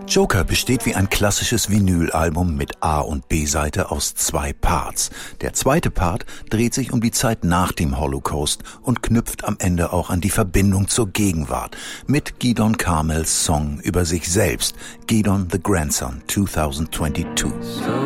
Joker besteht wie ein klassisches Vinylalbum mit A- und B-Seite aus 2 Parts. Der zweite Part dreht sich um die Zeit nach dem Holocaust und knüpft am Ende auch an die Verbindung zur Gegenwart mit Gidon Carmels Song über sich selbst, Gidon the Grandson 2022.